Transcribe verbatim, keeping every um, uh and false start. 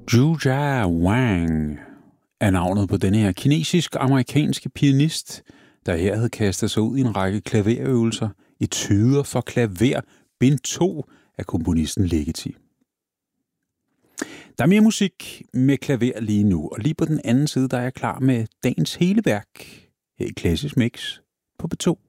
Zhuja Wang er navnet på denne her kinesisk-amerikanske pianist, der her havde kastet sig ud i en række klaverøvelser, etuder for klaver, bind to af komponisten Ligeti. Der er mere musik med klaver lige nu, og lige på den anden side, der er jeg klar med dagens hele værk her i Klassisk Mix på P to.